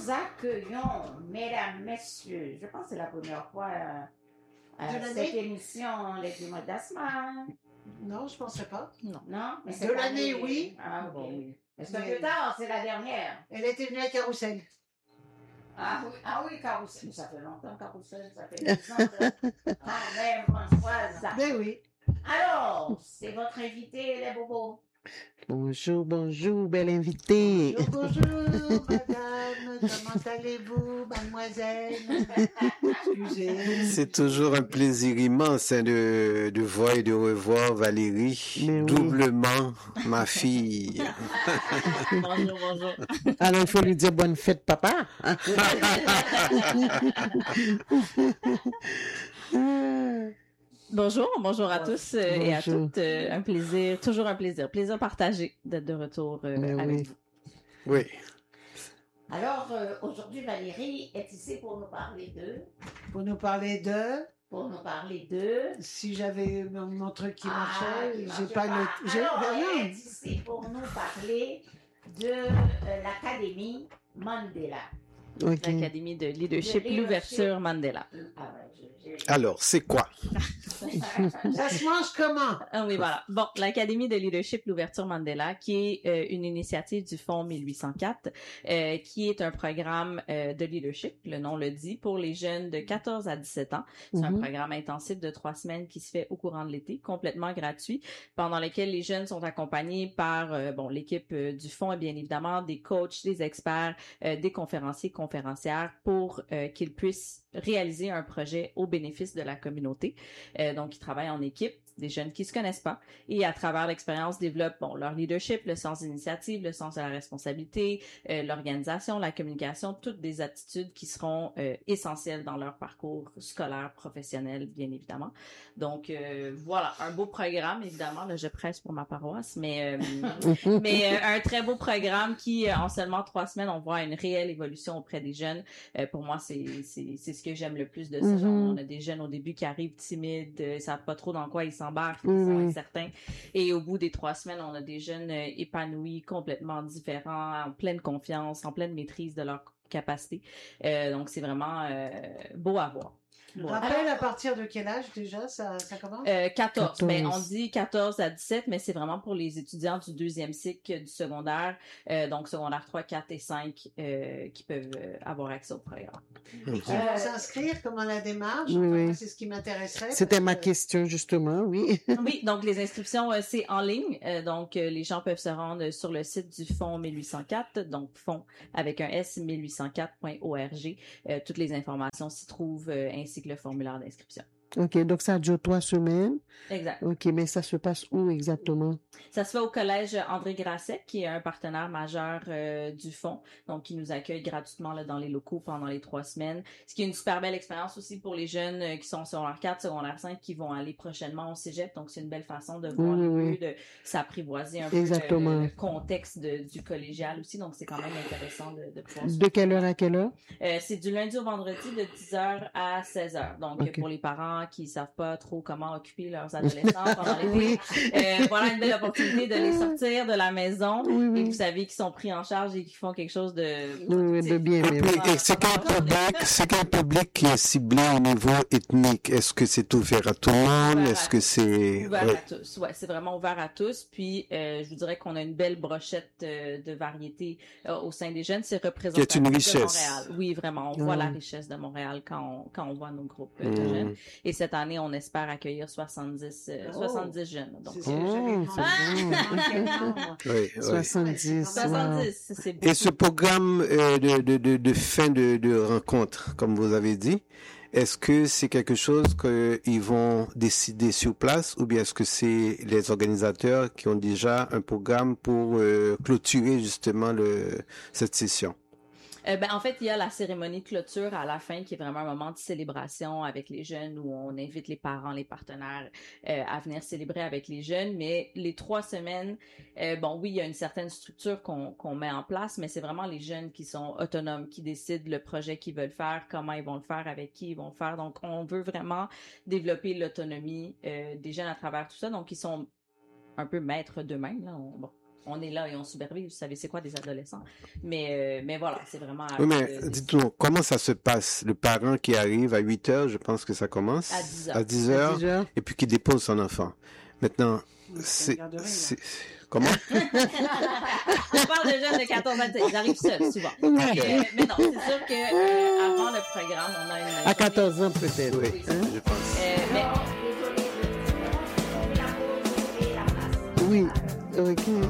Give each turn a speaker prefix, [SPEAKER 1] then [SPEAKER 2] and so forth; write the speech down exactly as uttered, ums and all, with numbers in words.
[SPEAKER 1] nous accueillons, mesdames, messieurs, je pense que c'est la première fois euh, à cette émission, les dimanches d'Asma.
[SPEAKER 2] Non, je ne penserais pas.
[SPEAKER 1] Non. Non, mais
[SPEAKER 2] de l'année, année, oui.
[SPEAKER 1] Ah, bon, oui. Est-ce que plus tard, c'est la dernière?
[SPEAKER 2] Elle était venue à Carousel.
[SPEAKER 1] Ah oui, ah oui, Carousel. Ça fait longtemps, Carousel. Ça fait dix ans. Ah, mais Françoise.
[SPEAKER 2] Ben oui.
[SPEAKER 1] Alors, c'est votre invité, les bobos.
[SPEAKER 3] Bonjour, bonjour, belle invitée.
[SPEAKER 2] Bonjour, bonjour, madame. Comment allez-vous, mademoiselle? Excusez.
[SPEAKER 4] C'est toujours un plaisir immense hein, de, de voir et de revoir Valérie.
[SPEAKER 3] Mais oui.
[SPEAKER 4] Doublement, ma fille.
[SPEAKER 5] Bonjour, bonjour.
[SPEAKER 3] Alors, il faut lui dire bonne fête, papa.
[SPEAKER 5] Bonjour, bonjour à tous euh, et à
[SPEAKER 3] Bonjour.
[SPEAKER 5] toutes. Euh, un plaisir, toujours un plaisir. Plaisir partagé d'être de retour euh,
[SPEAKER 3] Mais
[SPEAKER 5] avec
[SPEAKER 3] oui.
[SPEAKER 5] vous.
[SPEAKER 4] Oui.
[SPEAKER 1] Alors, euh, aujourd'hui, Valérie est ici pour nous parler de...
[SPEAKER 2] Pour nous parler de...
[SPEAKER 1] Pour nous parler de...
[SPEAKER 2] Si j'avais mon, mon truc qui
[SPEAKER 1] Ah,
[SPEAKER 2] marchait,
[SPEAKER 1] qui
[SPEAKER 2] j'ai
[SPEAKER 1] marchait
[SPEAKER 2] pas
[SPEAKER 1] pas.
[SPEAKER 2] le... J'ai,
[SPEAKER 1] Alors,
[SPEAKER 2] ben
[SPEAKER 1] elle
[SPEAKER 2] non.
[SPEAKER 1] est ici pour nous parler de euh, l'Académie Mandela.
[SPEAKER 3] Ok.
[SPEAKER 5] L'Académie de leadership,
[SPEAKER 1] De leadership.
[SPEAKER 5] l'ouverture Mandela.
[SPEAKER 1] Ah ouais, je- j'ai-
[SPEAKER 4] Alors, c'est quoi?
[SPEAKER 2] Ça se mange comment?
[SPEAKER 5] Ah oui, voilà. Bon, l'Académie de leadership, l'ouverture Mandela, qui est euh, une initiative du Fonds mille huit cent quatre, euh, qui est un programme euh, de leadership, le nom le dit, pour les jeunes de quatorze à dix-sept ans. C'est un
[SPEAKER 3] Mhm.
[SPEAKER 5] programme intensif de trois semaines qui se fait au courant de l'été, complètement gratuit, pendant lequel les jeunes sont accompagnés par euh, bon l'équipe euh, du fonds et bien évidemment des coachs, des experts, euh, des conférenciers, conférencières pour euh, qu'ils puissent réaliser un projet au bénéfice de la communauté. Euh, donc, ils travaillent en équipe, des jeunes qui se connaissent pas, et à travers l'expérience développent bon leur leadership, le sens d'initiative, le sens de la responsabilité, euh, l'organisation, la communication, toutes des aptitudes qui seront euh, essentielles dans leur parcours scolaire, professionnel, bien évidemment. Donc euh, voilà, un beau programme évidemment. Là, je presse pour ma paroisse, mais euh, mais euh, un très beau programme qui, euh, en seulement trois semaines, on voit une réelle évolution auprès des jeunes. Euh, pour moi, c'est c'est c'est ce que j'aime le plus de ça.
[SPEAKER 3] Mhm.
[SPEAKER 5] Genre, on a des jeunes au début qui arrivent timides, euh, ils savent pas trop dans quoi ils s'embarquent, ils
[SPEAKER 3] Oui,
[SPEAKER 5] sont
[SPEAKER 3] oui.
[SPEAKER 5] incertains. Et au bout des trois semaines, on a des jeunes euh, épanouis, complètement différents, en pleine confiance, en pleine maîtrise de leurs capacités. Euh, donc, c'est vraiment euh, beau à voir. Beau à voir.
[SPEAKER 2] Rappelle à partir de quel âge déjà ça, ça commence?
[SPEAKER 5] Euh, quatorze. Ben, on
[SPEAKER 3] quatorze.
[SPEAKER 5] dit quatorze à dix-sept, mais c'est vraiment pour les étudiants du deuxième cycle du secondaire, euh, donc secondaire trois, quatre et cinq, euh, qui peuvent euh, avoir accès au programme.
[SPEAKER 2] Ils vont s'inscrire, comment la démarche?
[SPEAKER 3] Oui,
[SPEAKER 2] Enfin,
[SPEAKER 3] oui.
[SPEAKER 2] c'est ce qui m'intéresserait.
[SPEAKER 3] C'était
[SPEAKER 2] parce
[SPEAKER 3] ma
[SPEAKER 2] que-
[SPEAKER 3] question, justement, oui.
[SPEAKER 5] Oui, donc les inscriptions, euh, c'est en ligne. Euh, donc, euh, les gens peuvent se rendre sur le site du Fonds mille huit cent quatre, donc Fonds avec un S, mille huit cent quatre point org. Euh, toutes les informations s'y trouvent, euh, ainsi que le formulaire d'inscription.
[SPEAKER 3] Ok, donc ça dure trois semaines.
[SPEAKER 5] Exact.
[SPEAKER 3] Ok, mais ça se passe où exactement?
[SPEAKER 5] Ça se fait au collège André Grasset, qui est un partenaire majeur euh, du fonds, donc qui nous accueille gratuitement là, dans les locaux pendant les trois semaines. Ce qui est une super belle expérience aussi pour les jeunes euh, qui sont secondaire quatre, secondaire cinq, qui vont aller prochainement au cégep. Donc, c'est une belle façon de voir
[SPEAKER 3] Oui,
[SPEAKER 5] les
[SPEAKER 3] oui,
[SPEAKER 5] lieux, de s'apprivoiser un
[SPEAKER 3] Exactement.
[SPEAKER 5] peu le, le contexte de- du collégial aussi. Donc, c'est quand même intéressant de, de pouvoir...
[SPEAKER 3] De quelle heure à quelle heure?
[SPEAKER 5] Euh, c'est du lundi au vendredi de dix heures à seize heures. Donc,
[SPEAKER 3] Ok.
[SPEAKER 5] pour les parents qui savent pas trop comment occuper leurs adolescents pendant l'été, euh, voilà une belle opportunité de les sortir de la maison.
[SPEAKER 3] Oui, oui.
[SPEAKER 5] Et vous savez qu'ils sont pris en charge et qu'ils font quelque chose de...
[SPEAKER 3] Oui, oui, de bien,
[SPEAKER 4] Et
[SPEAKER 3] mais
[SPEAKER 4] puis,
[SPEAKER 3] oui.
[SPEAKER 4] et c'est quel public, c'est quel public qui est ciblé au niveau ethnique? Est-ce que c'est ouvert à tout le monde?
[SPEAKER 5] Ouvert
[SPEAKER 4] Est-ce
[SPEAKER 5] à-
[SPEAKER 4] que c'est...
[SPEAKER 5] Ouvert
[SPEAKER 4] ouais.
[SPEAKER 5] à tous, ouais, c'est vraiment ouvert à tous. Puis, euh, je vous dirais qu'on a une belle brochette euh, de variétés euh, au sein des jeunes. C'est représentatif
[SPEAKER 4] Qui est une
[SPEAKER 5] de
[SPEAKER 4] richesse.
[SPEAKER 5] Montréal. Oui, vraiment, on voit
[SPEAKER 3] Ah.
[SPEAKER 5] la richesse de Montréal quand on, quand on voit nos groupes euh, de
[SPEAKER 4] Mm.
[SPEAKER 5] jeunes. Et cette année, on espère accueillir soixante-dix, euh,
[SPEAKER 2] Oh.
[SPEAKER 5] soixante-dix jeunes. Donc,
[SPEAKER 2] C'est ce
[SPEAKER 5] euh,
[SPEAKER 2] que j'allais
[SPEAKER 3] Oh,
[SPEAKER 2] demander.
[SPEAKER 3] c'est
[SPEAKER 2] Manquement.
[SPEAKER 4] Oui, oui.
[SPEAKER 3] soixante-dix. wow.
[SPEAKER 5] soixante-dix, c'est beaucoup.
[SPEAKER 4] Et ce programme euh, de, de, de, de fin de, de rencontre, comme vous avez dit, est-ce que c'est quelque chose qu'ils vont décider sur place ou bien est-ce que c'est les organisateurs qui ont déjà un programme pour euh, clôturer justement le, cette session?
[SPEAKER 5] Euh, ben, en fait, il y a la cérémonie de clôture à la fin qui est vraiment un moment de célébration avec les jeunes où on invite les parents, les partenaires euh, à venir célébrer avec les jeunes. Mais les trois semaines, euh, bon, oui, il y a une certaine structure qu'on qu'on met en place, mais c'est vraiment les jeunes qui sont autonomes, qui décident le projet qu'ils veulent faire, comment ils vont le faire, avec qui ils vont le faire. Donc, on veut vraiment développer l'autonomie euh, des jeunes à travers tout ça. Donc, ils sont un peu maîtres d'eux-mêmes. Là. On- bon. on est là et on supervise. Vous savez, c'est quoi des adolescents? Mais, euh, mais voilà, c'est vraiment...
[SPEAKER 4] Oui, mais
[SPEAKER 5] de,
[SPEAKER 4] dites-nous, comment ça se passe? Le parent qui arrive à huit heures, je pense que ça commence.
[SPEAKER 5] À dix heures.
[SPEAKER 4] À dix heures.
[SPEAKER 3] À dix heures.
[SPEAKER 4] Et puis qui dépose son enfant. Maintenant,
[SPEAKER 2] c'est une
[SPEAKER 4] c'est...
[SPEAKER 2] garderie, là.
[SPEAKER 4] c'est- Comment?
[SPEAKER 5] On parle de jeunes de quatorze ans, ils arrivent seuls souvent.
[SPEAKER 3] Ouais.
[SPEAKER 5] Mais, euh, mais non, c'est sûr que euh, avant le programme, on a une...
[SPEAKER 3] À quatorze ans peut-être.
[SPEAKER 4] Oui,
[SPEAKER 5] oui.
[SPEAKER 4] je pense.
[SPEAKER 5] Euh, mais
[SPEAKER 3] Oui. Ok.